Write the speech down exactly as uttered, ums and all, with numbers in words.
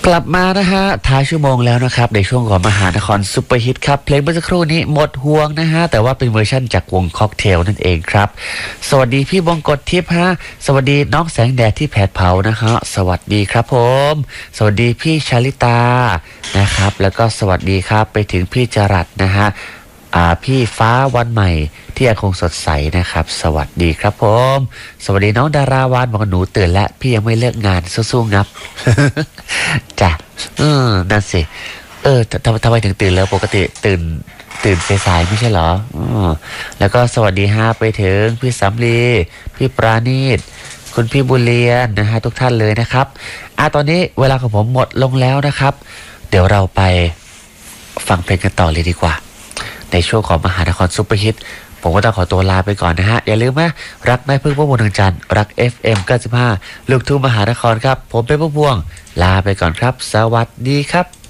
กลับมานะฮะท้ายชั่วโมงแล้วนะครับในช่วงของมหานครซุปเปอร์ฮิตครับเพลงเมื่อสักครู่นี้หมดห่วงนะฮะแต่ว่าเป็นเวอร์ชั่นจากวงค็อกเทลนั่นเองครับสวัสดีพี่บงกฎทิพย์ฮะสวัสดีน้องแสงแดดที่แผดเผานะฮะสวัสดีครับผมสวัสดีพี่ชลิตานะครับแล้วก็สวัสดีครับไปถึงพี่จรัสนะฮะอ่าพี่ฟ้าวันใหม่ที่ยังคงสดใสนะครับสวัสดีครับผมสวัสดีน้องดาราวานบอกหนูตื่นแล้วพี่ยังไม่เลิกงานสู้ๆงับ จ้ะเออนั่นสิเออทำทำไมถึงตื่นแล้วปกติตื่นตื่นสายๆไม่ใช่เหรอออแล้วก็สวัสดีฮะไปถึงพี่สำลีพี่ปราณีตคุณพี่บุญเรียนนะฮะทุกท่านเลยนะครับอ่ะตอนนี้เวลาของผมหมดลงแล้วนะครับเดี๋ยวเราไปฟังเพลงกันต่อเลยดีกว่าในช่วงของมหานครซุปเปอร์ฮิตผมก็ต้องขอตัวลาไปก่อนนะฮะอย่าลืมนะรักแม่พึ่งพวกวงทางจันทร์รัก เอฟ เอ็ม เก้าสิบห้า ลูกทุ่งมหานครครับผมเป็นพวกพวงลาไปก่อนครับสวัสดีครับ